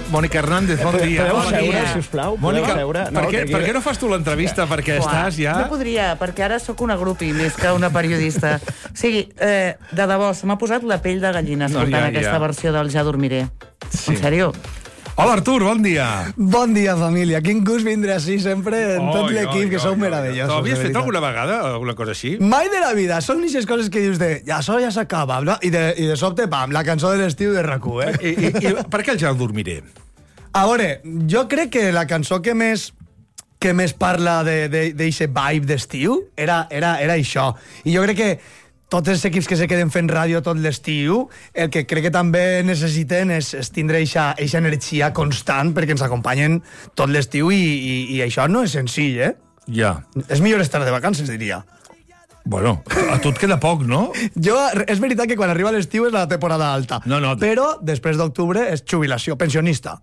Mònica Hernández, bon dia. Podeu Bon seure, dia. sisplau? Mònica, Podeu seure? per què no fas tu l'entrevista? Perquè estàs ja... No podria, perquè ara sóc una grupi més que una periodista. O sigui, de debò, se m'ha posat la pell de gallina escoltant aquesta versió del Ja dormiré. Sí. En sèrio? Hola, Artur, bon dia. Bon dia, família. Quin gust vindre així sempre en tot l'equip, que sou meravellosos. T'ho havies fet alguna vegada, alguna cosa així? Mai de la vida. Són aquestes coses que dius de ja, això ja s'acaba, no? I de sobte, pam, la cançó de l'estiu de RAC1, eh? I per què el Ja dormiré? A veure, jo crec que la cançó que més parla d'eixe vibe d'estiu era això. I jo crec que tots els equips que se queden fent ràdio tot l'estiu, el que crec que també necessiten és tindre eixa energia constant perquè ens acompanyen tot l'estiu i això no és senzill, eh? Ja. És millor estar de vacances, diria. Bueno, a tu et queda poc, no? És veritat que quan arriba l'estiu és la temporada alta. No. Però després d'octubre és jubilació, pensionista.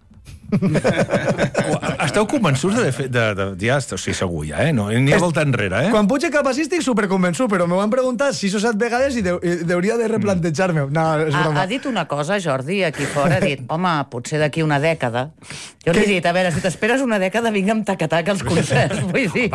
Esteu convençuts ja estic segur ja, eh? No, n'hi ha volta enrere, eh? Quan puig cap així estic superconvençut, però m'ho han preguntat 6 o 7 vegades i hauria de replantejar-me. No, és broma. Ha dit una cosa, Jordi, aquí fora. Ha dit, home, potser d'aquí una dècada. Jo li he dit, a veure, si t'esperes una dècada, vinga amb tac-a-tac als concerts. Vull dir...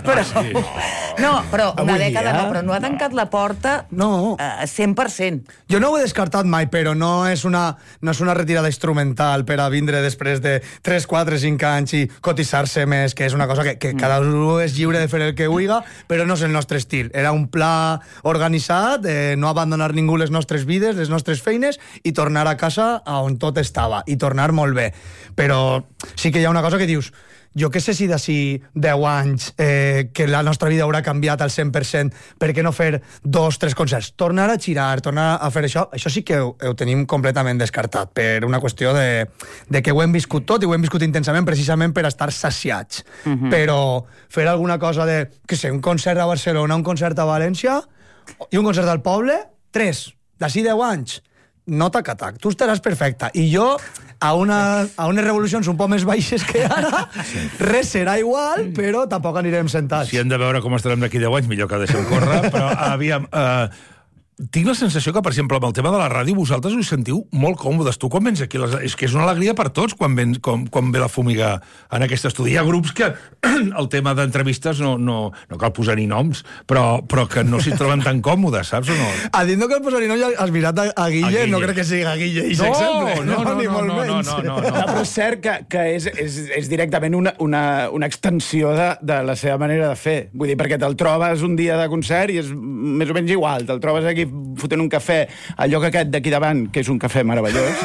No, però una dècada no, però no ha tancat la porta 100%. Jo no ho he descartat mai, però no és una retirada instrumental per a vindre després de 3, 4, 5 anys i cotitzar-se més, que és una cosa que cada un és lliure de fer el que vulgui, però no és el nostre estil. Era un pla organitzat, no abandonar ningú les nostres vides, les nostres feines, i tornar a casa on tot estava, i tornar molt bé. Però sí que hi ha una cosa que dius, jo què sé si d'ací 10 anys que la nostra vida haurà canviat al 100%, per què no fer 2, 3 concerts? Tornar a girar, tornar a fer això sí que ho tenim completament descartat, per una qüestió de que ho hem viscut tot i ho hem viscut intensament precisament per estar saciats. Però fer alguna cosa de, què sé, un concert a Barcelona, un concert a València i un concert al poble, 3, d'ací 10 anys, no tac-a-tac, tu estaràs perfecta. I jo, a unes revolucions un poc més baixes que ara, res serà igual, però tampoc anirem sentats. Si hem de veure com estarem d'aquí 10 anys, millor que deixem córrer, però aviam... Tinc la sensació que, per exemple, amb el tema de la ràdio, vosaltres us sentiu molt còmodes. Tu quan vens aquí, és que és una alegria per tots quan ve la Fúmiga en aquest estudi. Hi ha grups que el tema d'entrevistes no cal posar-hi noms, però que no s'hi troben tan còmodes, saps o no? A dir no cal posar-hi noms, has mirat a Guille, no crec que sigui a Guille i exemple. No, però és cert que és directament una extensió de la seva manera de fer. Vull dir, perquè te'l trobes un dia de concert i és més o menys igual. Te'l trobes aquí fotent un cafè al lloc aquest d'aquí davant, que és un cafè meravellós,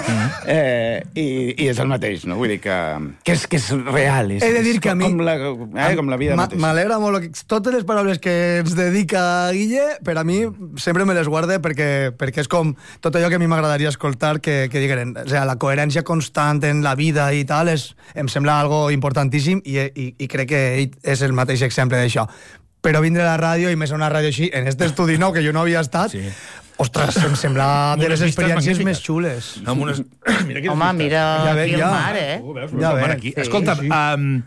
i és el mateix, no? Vull dir que és real. He de dir que a mi... Com la vida mateixa. M'alegra molt. Totes les paraules que ens dedica Guille, per a mi, sempre me les guarde perquè és com tot allò que a mi m'agradaria escoltar que digueren. O sigui, la coherència constant en la vida i tal em sembla algo importantíssim i crec que ell és el mateix exemple d'això. Però vindre a la ràdio, i més a una ràdio així, en este estudi nou, que jo no havia estat, ostres, em sembla de les experiències més xules. Home, mira aquí el mar, eh? Ja ve. Escolta'm,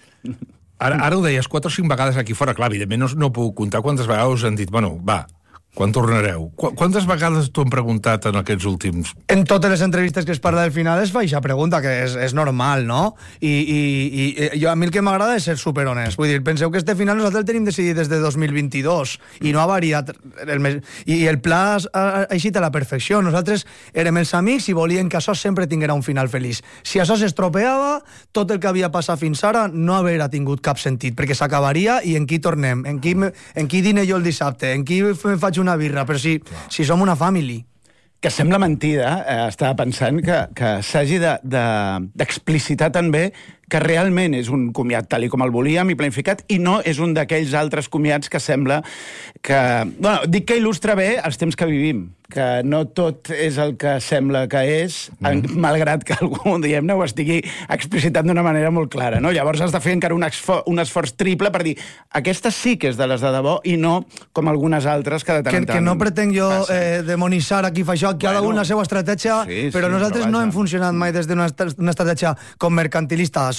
ara ho deies 4 o 5 vegades aquí fora, clar, evidentment no puc comptar quantes vegades us han dit, bueno, va, quan tornareu? Quantes vegades t'ho han preguntat en aquests últims? En totes les entrevistes que es parla del final es fa aquesta pregunta, que és normal, no? I a mi el que m'agrada és ser superhonest. Vull dir, penseu que este final nosaltres el tenim decidit des de 2022 i no ha variat. I el pla ha eixit a la perfecció. Nosaltres érem els amics i volíem que això sempre tinguera un final feliç. Si això s'estropeava, tot el que havia passat fins ara no haurà tingut cap sentit, perquè s'acabaria i en qui tornem? En qui dine jo el dissabte? En qui faig una birra, però si som una family. Que sembla mentida, estava pensant que s'hagi d'explicitar també que realment és un comiat tal i com el volíem i planificat, i no és un d'aquells altres comiats que sembla que... Bueno, dic que il·lustra bé els temps que vivim, que no tot és el que sembla que és, malgrat que algú, diguem-ne, ho estigui explicitant d'una manera molt clara, no? Llavors has de fer encara un esforç triple per dir aquesta sí que és de les de debò i no com algunes altres que de tant en tant... Que no pretenc jo demonitzar a qui fa això, cada un la seva estratègia, però nosaltres no hem funcionat mai des d'una estratègia com mercantilista.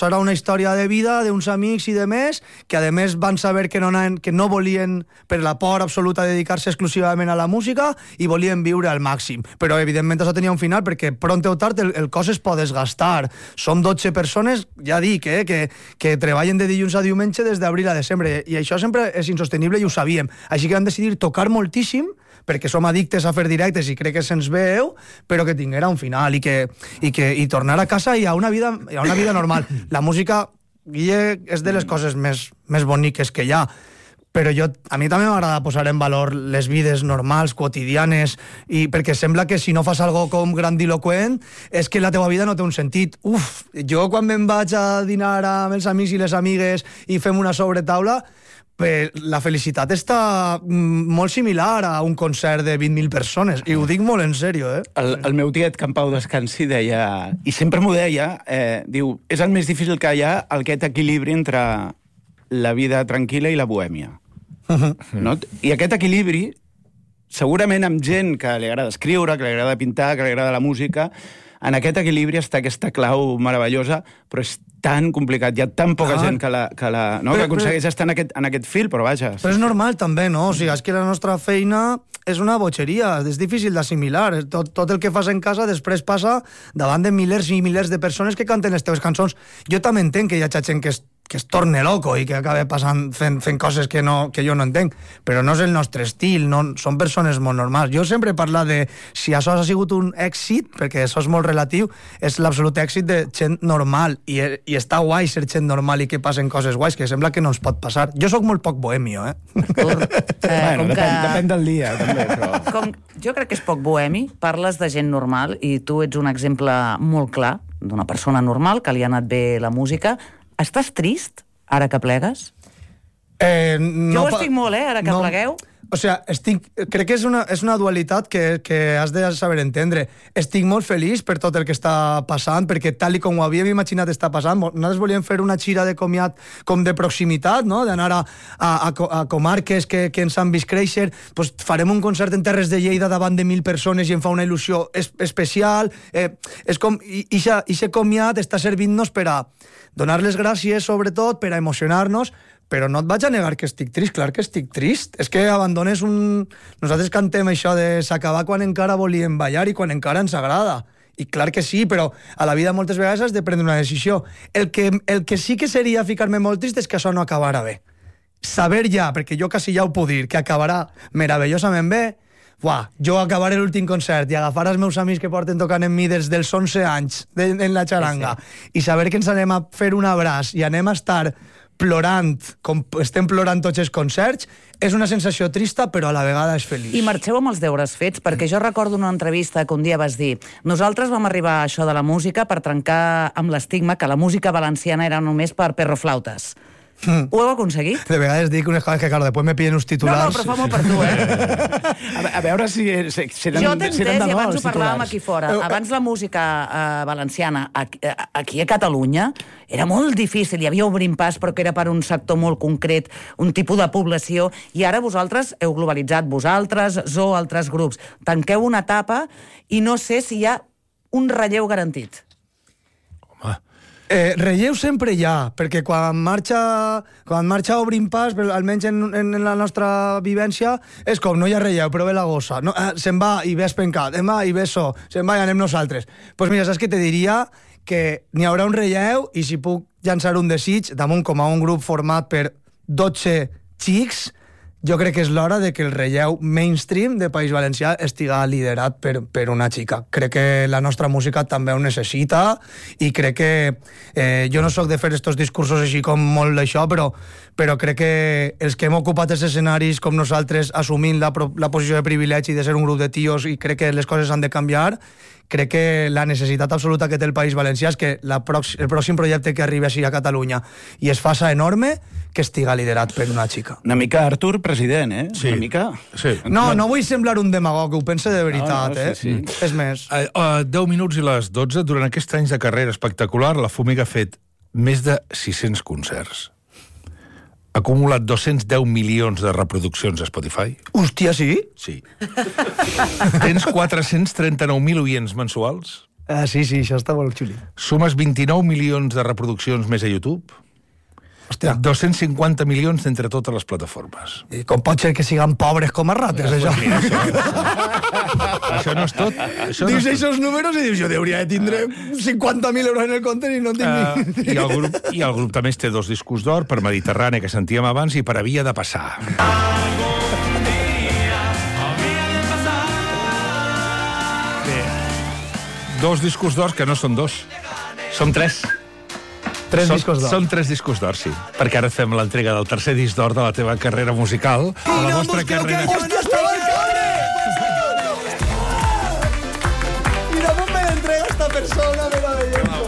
era una història de vida d'uns amics i de més, que a més van saber que no volien, per la por absoluta, dedicar-se exclusivament a la música i volien viure al màxim. Però, evidentment, això tenia un final, perquè pront o tard el cos es pot desgastar. Som 12 persones, ja dic, que treballen de dilluns a diumenge des d'abril a desembre, i això sempre és insostenible i ho sabíem. Així que vam decidir tocar moltíssim, perquè som addictes a fer directes i crec que se'ns veu, però que tinguera un final i tornar a casa i a una vida normal. La música, Guille, és de les coses més boniques que hi ha, però a mi també m'agrada posar en valor les vides normals, quotidianes, i perquè sembla que si no fas algo com grandiloquent és que la teva vida no té un sentit. Jo quan me'n vaig a dinar amb els amics i les amigues i fem una sobretaula, la felicitat està molt similar a un concert de 20.000 persones, i ho dic molt en sèrio, El meu tiet, que en pau descansi, deia, i sempre m'ho deia, diu, és el més difícil que hi ha aquest equilibri entre la vida tranquil·la i la bohèmia. No? I aquest equilibri, segurament amb gent que li agrada escriure, que li agrada pintar, que li agrada la música, en aquest equilibri està aquesta clau meravellosa, però és tan complicat, hi ha tan poca gent que aconsegueix estar en aquest fil, però vaja... Però és normal també, no? O sigui, és que la nostra feina és una botxeria, és difícil d'assimilar. Tot el que fas en casa després passa davant de milers i milers de persones que canten les teves cançons. Jo també entenc que hi ha gent que es torne loco i que acabe fent coses que jo no entenc, però no és el nostre estil, són persones molt normals. Jo sempre he parlat de si això ha sigut un èxit, perquè això és molt relatiu, és l'absolut èxit de gent normal, i està guai ser gent normal i que passen coses guais, que sembla que no ens pot passar. Jo sóc molt poc bohemio, Depèn del dia, també, però... Jo crec que és poc bohemi, parles de gent normal, i tu ets un exemple molt clar d'una persona normal que li ha anat bé la música. Estàs trist, ara que plegues? Jo ho estic molt, ara que plegueu. O sigui, crec que és una dualitat que has de saber entendre. Estic molt feliç per tot el que està passant, perquè tal com ho havíem imaginat està passant, nosaltres volíem fer una gira de comiat com de proximitat, no? D'anar a comarques que ens han vist créixer, pues farem un concert en Terres de Lleida davant de 1.000 persones i em fa una il·lusió especial. És com, ixe comiat està servint-nos per a donar les gràcies, sobretot, per a emocionar-nos, però no et vaig a negar que estic trist, clar que estic trist. És que abandones Nosaltres cantem això de s'acabar quan encara volíem ballar i quan encara ens agrada. I clar que sí, però a la vida moltes vegades has de prendre una decisió. El que sí que seria ficar-me molt trist és que això no acabarà bé. Saber ja, perquè jo quasi ja ho puc dir, que acabarà meravellosament bé, jo acabaré l'últim concert i agafar els meus amics que porten tocant amb mi des dels 11 anys en la xaranga, i saber que ens anem a fer un abraç i anem a estar plorant, com estem plorant tots els concerts, és una sensació trista, però a la vegada és feliç. I marxeu amb els deures fets, perquè jo recordo una entrevista que un dia vas dir: nosaltres vam arribar a això de la música per trencar amb l'estigma que la música valenciana era només per perroflautes. Ho heu aconseguit? De vegades dic unes coses que, claro, després me piden uns titulars. No, però fa molt per tu, A veure si seran jo t'he entès, i abans ho parlàvem titulars. aquí fora. Abans la música valenciana, aquí a Catalunya, era molt difícil. Hi havia Obrint Pas, però que era per un sector molt concret, un tipus de població, i ara vosaltres heu globalitzat, vosaltres, Zoo, altres grups. Tanqueu una etapa i no sé si hi ha un relleu garantit. Relleu sempre hi ha, perquè quan marxa Obrint Pas, almenys en la nostra vivència, és com, no hi ha relleu, però ve la gossa. No, se'n va i ve espencat, i ve so, se'n va i anem nosaltres. Doncs mira, saps què te diria? Que n'hi haurà un relleu, i si puc llançar un desig, damunt com a un grup format per 12 xics, jo crec que és l'hora de que el relleu mainstream de País Valencià estiga liderat per una xica. Crec que la nostra música també ho necessita, i crec que jo no sóc de fer estos discursos així com molt d'això, però crec que els que hem ocupat els escenaris com nosaltres, assumint la posició de privilegi de ser un grup de tios, i crec que les coses han de canviar, crec que la necessitat absoluta que té el País Valencià és que el pròxim projecte que arribi així a Catalunya i es faça enorme, que estiga liderat per una xica. Una mica Artur president, Sí. Una mica... Sí. No vull semblar un demagog, ho pense de veritat, sí. És més. 10 minuts i les 12. Durant aquests anys de carrera espectacular, la Fúmiga ha fet més de 600 concerts. Ha acumulat 210 milions de reproduccions a Spotify. Hòstia, sí? Sí. Tens 439.000 oients mensuals. Sí, això està molt xuli. Sumes 29 milions de reproduccions més a YouTube. Hòstia. 250 milions entre totes les plataformes. I com pot ser que siguin pobres com a rates, això? Això no és tot. Dius aquests números i dius, jo hauria de tindre 50.000 euros en el compte i no tinc ni... I el grup també té 2 discos d'or per Mediterrània, que sentíem abans, i per Havia de passar. Bé, 2 discos d'or que no són 2, són 3. 3 discos d'or. Són 3 discos d'or, sí. Perquè ara et fem l'entrega del tercer disc d'or de la teva carrera musical, de la vostra carrera... Hòstia, estava al cable! I no me l'entrega esta persona, meravellosa.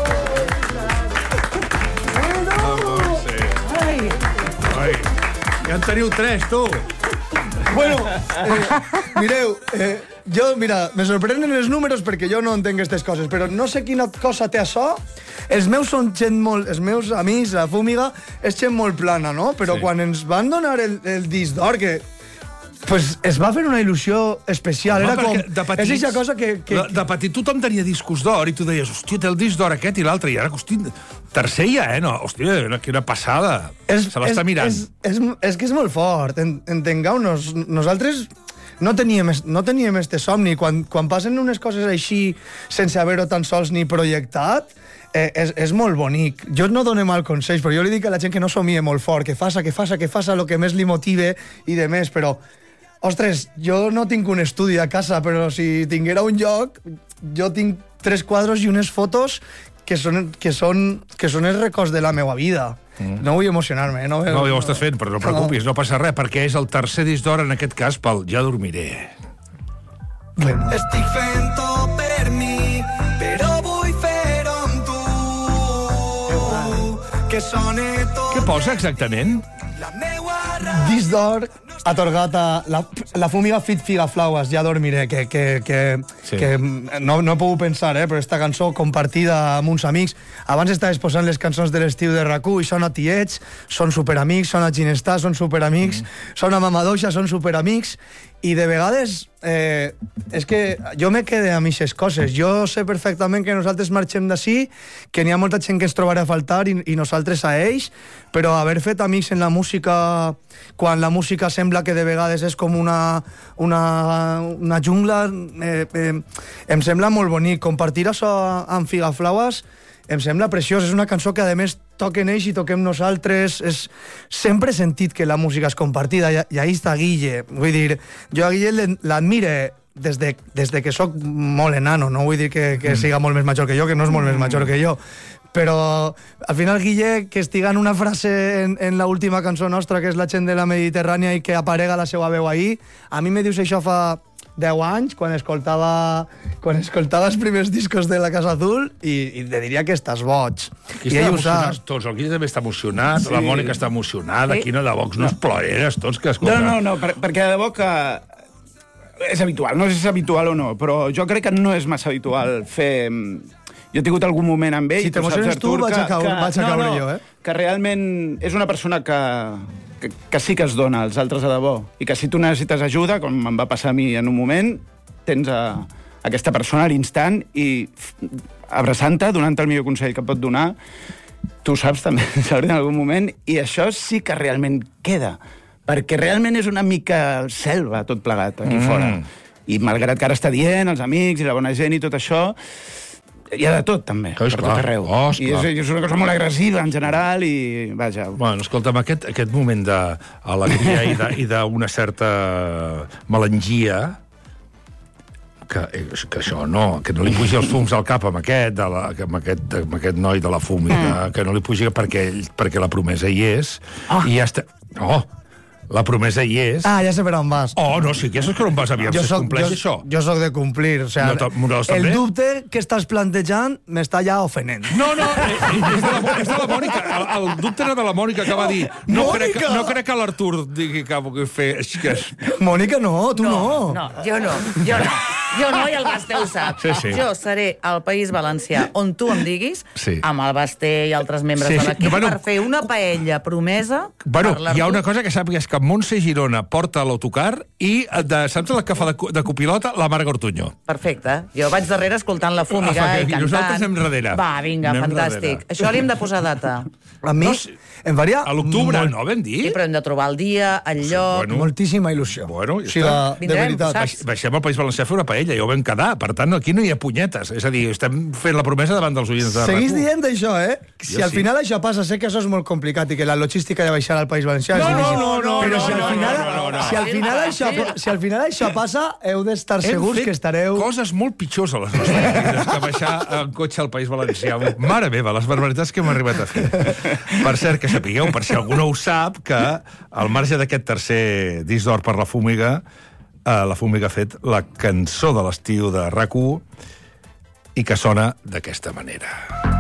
Ai, ja en teniu 3, tu! Bueno, mireu, mira, me sorprenen els números perquè jo no entenc aquestes coses, però no sé quina cosa té això. Els meus amics, la Fúmiga, és gent molt plana, no? Però quan ens van donar el disc d'or, que pues es va fer una il·lusió especial. Era com... De petits, és aquesta cosa que... De petit tothom tenia discos d'or i tu deies, hòstia, té el disc d'or aquest i l'altre, i ara, hòstia, tercer ja, no? Hòstia, quina passada. Se l'està mirant. És que és molt fort. Entengueu-nos, nosaltres no teníem este somni. Quan passen unes coses així sense haver-ho tan sols ni projectat, és molt bonic. Jo no dono mal consell, però jo li dic a la gent que no somie molt fort, que faça el que més li motive i de més, però ostres, jo no tinc un estudi a casa, però si tinguera un lloc, jo tinc 3 quadros i unes fotos que són els records de la meva vida. No vull emocionar-me. No, ja ho estàs fent, però no preocupis, no passa res, perquè és el tercer disc d'or, en aquest cas, pel Ja dormiré. Estic fent-ho per mi, però vull fer-ho amb tu. Que sone tot. Què posa exactament? La meua Disc d'or atorgat a la Fúmiga Fit Figaflaues, Ja dormiré, que no he pogut pensar, però esta cançó compartida amb uns amics. Abans estaves posant les cançons de l'estiu de RAC1 i són a Tiets, són superamics, són a Ginestar, són superamics, són a Mamadoixa, són superamics, i de vegades és que jo me quede amb aquestes coses. Jo sé perfectament que nosaltres marxem d'ací, que n'hi ha molta gent que ens trobarà a faltar i nosaltres a ells, però haver fet amics en la música, quan la música sembla que de vegades és com una jungla, em sembla molt bonic. Compartir això amb Figaflaues em sembla preciós. És una cançó que a més toquen ells i toquem nosaltres. Sempre he sentit que la música és compartida, i ahí està Guille. Vull dir, jo a Guille l'admire des de que sóc molt enano, no vull dir que siga molt més major que jo, que no és molt més major que jo, però al final Guille, que estiga en una frase en l'última cançó nostra, que és La gent de la Mediterrània, i que aparega la seva veu ahí, a mi me dius això fa 10 anys, quan escoltava els primers discos de la Casa Azul, i te diria que estàs boig. Aquí estan emocionats tots, el Guille també està emocionat, la Mònica està emocionada, aquí no de bocs, no es ploreres tots que escolten. No, perquè de debò que és habitual, no sé si és habitual o no, però jo crec que no és massa habitual fer... Jo he tingut algun moment amb ell... Si t'emociones tu, vaig a caure jo, que realment és una persona que sí que es dona als altres a debò, i que si tu necessites ajuda, com em va passar a mi en un moment, tens aquesta persona a l'instant i abraçant-te, donant-te el millor consell que pot donar, tu saps també, sabré en algun moment, i això sí que realment queda, perquè realment és una mica selva tot plegat aquí fora. I malgrat que ara està dient, els amics i la bona gent i tot això, hi ha de tot, també, per tot arreu. I és una cosa molt agressiva, en general, i vaja... Bueno, escolta'm, aquest moment d'alegria i d'una certa melangia, que això no, que no li pugi els fums al cap amb aquest noi de la Fúmiga, que no li pugi perquè la promesa hi és, i ja està... La promesa hi és. Ja sé per on vas. No, sí, que és que on vas, aviam, si es compleix això. Jo soc de complir, o sigui, el dubte que estàs plantejant m'està ja ofenent. No, és de la Mònica. El dubte era de la Mònica, que va dir no crec que l'Artur digui que vull fer... Mònica, no, tu no. No, jo no. Jo no, i el Basté ho sap. Sí. Jo seré al País Valencià on tu em diguis, amb el Basté i altres membres de l'equip, per fer una paella promesa... Bueno, hi ha una cosa que sàpigues, que Montse Girona porta l'autocar i, saps el que fa de copilota? La Marga Ortuño. Perfecte. Jo vaig darrere escoltant la fúmiga i cantant. I nosaltres anem darrere. Va, vinga, fantàstic. Això li hem de posar data. A mi, em faria... A l'octubre, no, vam dir? Sí, però hem de trobar el dia, el lloc... Moltíssima il·lusió. Bueno, ja de veritat. Baixem al País Valencià a fer una paella, ja ho vam quedar. Per tant, aquí no hi ha punyetes. És a dir, estem fent la promesa davant dels oients de RAC1. Seguís dient això, Si al final això passa, sé que això és molt complicat i que la logística de baixar al País Valencià és difícil. Però si al final això passa, heu d'estar segurs que estareu... coses molt pitjors a les nostres vides que baixar en cotxe al País Valencià. Mare meva, les barbaritats que hem arribat a fer. Per cert, que sapigueu, per si algú no ho sap, que al marge d'aquest tercer disc d'or per la Fúmiga ha fet la cançó de l'estiu de RAC1 i que sona d'aquesta manera.